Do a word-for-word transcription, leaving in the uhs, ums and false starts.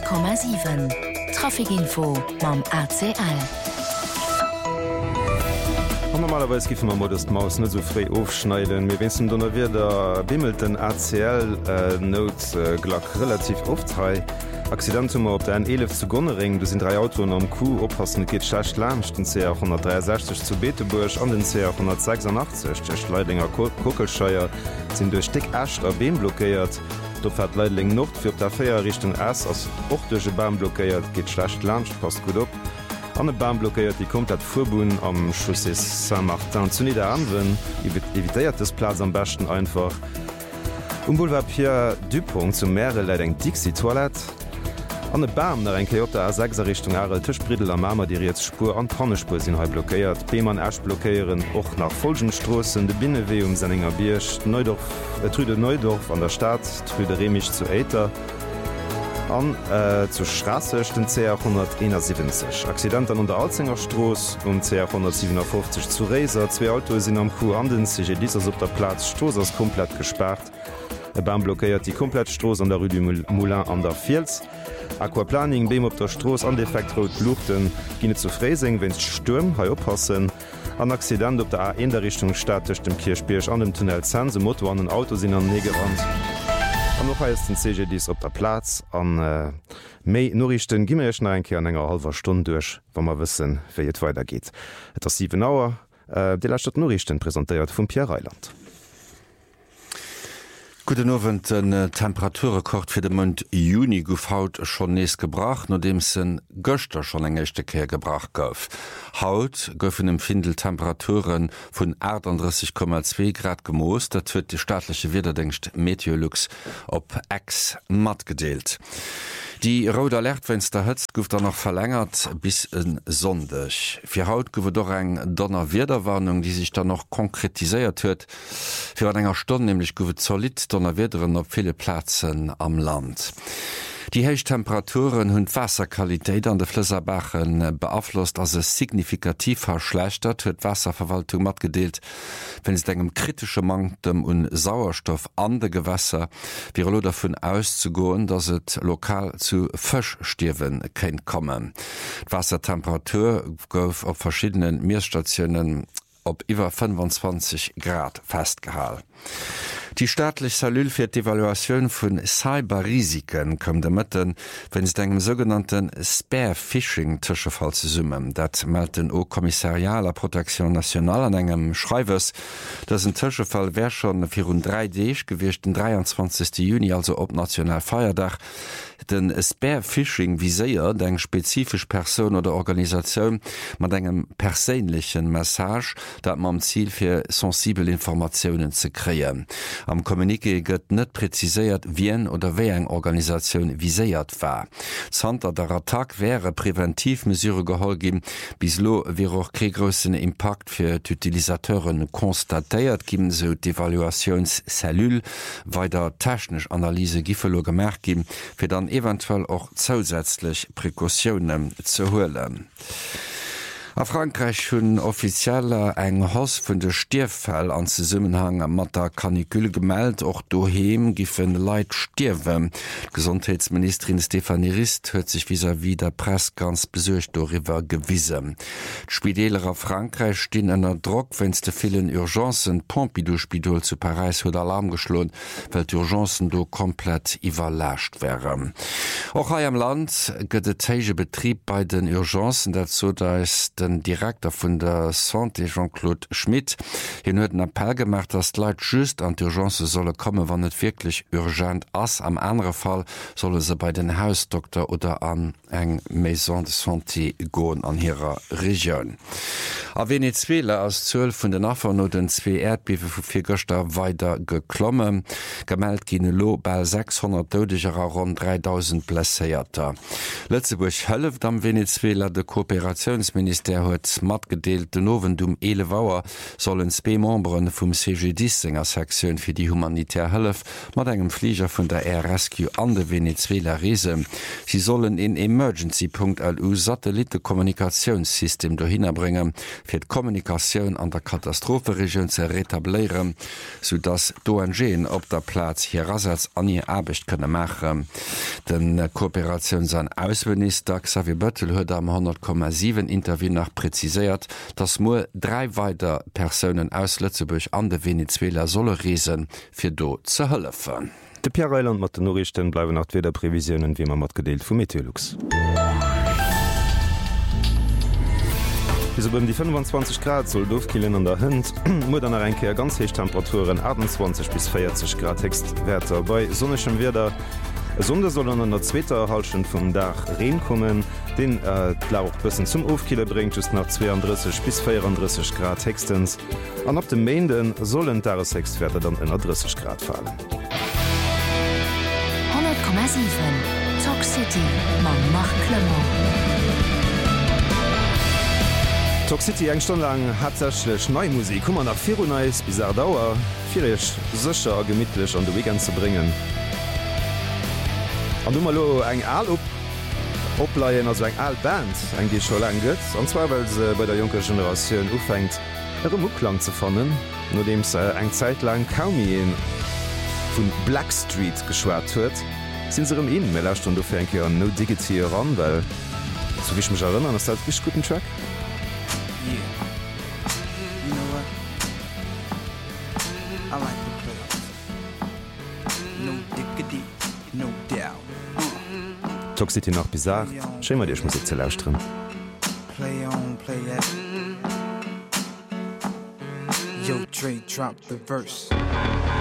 Komma sieben. Trafikinfo mam A C L. Normalerweise gi man modest Maus net so frei aufschneiden. Mir wenn donner wie der bimmelt den A C L äh, Not äh, glack relativ oft drei. Accidentummer op der N elf zu Gonnering, du sind drei Autoen am Kuh oppassen geht schlecht lacht den C hundertdreiundsechzig zu Beeteburg an den C hundertsechsundachtzig Leidinger Kokelscheier sind durch Stick Ächt a Beem blockiert. Do fährt Leidling Nord fir der Feier Richtung S ass ochdege Bahn blockiert geht schlecht lacht passt gut op. An de Bahn blockiert die komplett Furbun am Chaussee Saint-Martin zu nieder anwen, evitéiert des Platz am besten einfach. Um Boulevard Pierre Dupont zum Meere leider eng Dixie Toilette. An de Bahn nach en Toyota A sechs Richtung Arel Tischbridel am Mama die jetzt Spur an Pannespur sind halb blockiert. Bemann Äsch blockieren och nach Folgenstrossen de Binnenweh um Senninger Biersch, Neudorf, äh, Trüde Neudorf an der Stadt, Trüde Remich zu Äter. An äh, zu Straße den C hunderteinundsiebzig. Accidenten an der Alzingerstroß um C hundertsiebenundfünfzig zu Reser. Zwei Autos sind am Kuh an den C G Dis op der Platz. Stoß ist komplett gesperrt. E Bahn blockiert die komplett Stroß an der Rue du Moulin an der Fielz. Aquaplaning beem op der Stroß an Defektrot Luchten ginne zu Freising, wenn's Sturm ha oppassen. An Accident op der A in der Richtung statisch dem Kirchbiersch an dem Tunnel Zense Motor an den Auto sind an Negerrand. An noch heißt den C G Dis op der Platz an äh, méi Norrichten gimmechen enke an enger halber Stunde durch, wann man wissen, wer jetzt weitergeht. Et as sieben Auer äh, de Stadt Norrichten präsentiert vum Pierre Reiland. Guten Abend, den äh, Temperaturrekord für den Monat Juni gouf haut schon nees gebracht, nachdem es ein Göster schon ein echte Kehr gebracht gouf. Haut goufen empfindel Temperaturen von achtunddreißig Komma zwei Grad gemoost, dat huet die staatliche Wetterdienst Meteorlux op X mat gedeelt. Die Rote Alertfenster hëtzt gouf dann noch verlängert bis en Sonntag. Für Haut gouf doch eng Donnerwetterwarnung, die sich dann noch konkretisiert huet. Für an enger Stunde nämlich gouf solid Donnerwetteren op viele Plätzen am Land. Die Heichtemperaturen hunn Wasserqualitéit an de Flësserbachen beaflosst as es signifikativ verschlechtert, huet Wasserverwaltung mat gedeelt, wenn es engem kritische Mangtem un Sauerstoff an de Gewässer wie lo davon auszugoen, dass het lokal zu Fischstirwen kennt kommen. Wassertemperatur gouf op verschiedenen Meerstationen op iwwer fünfundzwanzig Grad festgehalten. Die staatliche Salül fir d'Evaluation vun Cyberrisiken kom de Mëtten, wenn es engem sogenannten Spearfishing Tischefall ze summen. Dat meldt den O-Kommissarialer Protektion National an engem Schreiwers, dats ein Tischefall wär schon fir hun drei Deeg gewicht den dreiundzwanzigsten Juni, also op National Feierdach. Den Spearfishing viséiert eng spezifisch Person oder Organisation mat engem perséinlichen Message, dat man am Ziel fir sensible Informationen ze kreieren. Am Kommuniké gëtt net preziséiert wien oder wéi eng Organisation viséiert war. Zter der Attack wäre Präventivmesure geholl gin, bis lo wäre auch kregrossen Impact fir d'Utilisateuren konstatéiert gin se d'Evaluationscellul weiter technisch Analyse gifelo gemerk gin, fir dann eventuell auch zusätzlich Präkautionen zu holen. A Frankreich hunn offizieller eng Hass vun de Stierfell an ze Summenhang mat der Kanikül gemeldt, och doheem giffen Leiit stierwe. Gesundheitsministerin Stephanie Rist huet sich vis-à-vis der Press ganz besuercht doiwwer gewiesen. D'Spideler a Frankreich stehen ënner Druck, wenns de vielen Urgenzen Pompidou-Spidol zu Paris huet Alarm geschloen, weil d'Urgenzen do komplett iwwerlächt wären. Och hai am Land gëtt de teige Betrieb bei den Urgenzen dazu, da is den Direktor vun der Santé Jean-Claude Schmidt hin huet den Appell gemacht, dass Leiit just an d'Urgence solle komme, wann net wirklich urgent ass. Am anderen Fall solle se bei den Hausdoktor oder an eng Maison de Santé goen an ihrer Region. A Venezuela als zwölf vun den Affer no den zwe Erdbewe vu vier Göster weiter geklomme, gemeldt gine lo bei sechshundert Todeger a rund dreitausend Blesséierter. Lettzeburg hëlleft am Venezuela de Kooperationsminister der huet mat gedeelt den Nowen dum ele Waer sollen zwei Membern vum C G Dissinger Sektion fir die humanitär Hëllef mat engem Flieger vun der Air Rescue an de Venezuela reise. Sie sollen in emergency punkt l u Satellitekommunikationssystem do hinbringen, fir d' Kommunikationun an der Katastropheregion ze retabléieren, so dats d'O N G op der Platz hier rasatz an ihr Abicht könne machen. Den Kooperations an Außenminister Xavier Bettel huet am hundert Komma sieben Interview nach präzisiert, dass mo drei weiter Personen aus Lützeburg an de Venezuela solle reesen fir do ze hëllefen. De Pierreland mat den Norrichten bleiwen nach weder Prävisionen wie man mat gedeelt vum Meteorlux. Wieso beim die fünfundzwanzig Grad soll doofkielen an der Hünd, mo an der Enke ganz heich Temperaturen achtundzwanzig bis vierzig Grad Textwerter. Bei sonnechem Wetter Sonde sollen an der zweiter Halschen vum Dach Reen kommen, den äh, Lauch bëssen zum Ofkile bringt just nach zweiunddreißig bis vierunddreißig Grad Textens. An op dem Mainden sollen Daresextwerter dann ënner dreißig Grad fallen. hundert Komma sieben Talk City man macht Klemmer. Talk City eng Stunde lang hat sechlech Neumusik kummer nach Fi neis bizarre Dauer, firech secher gemidtlech an de Weekend zu bringen. An dummer lo eng Al op opleiien as eng Al Band eng Gi scho lang gëtt, anzwa weil se bei der junkke Generationun ufängt er Mucklang zu fannen, no dem se eng Zeit lang kaumien vun Blackstreet geschwert huet, sinn se im innen melegcht und du fäke an no digitier ran, weil so wiech mech erinnern, ass dat bis guten Track. Yeah. You know what? I like the playoffs. No diggity, no doubt. Uh. Talk City nach bizarre. Schemmer Dich Musik ze lauschtren. Play on, play that. Yo, Dre, drop the verse.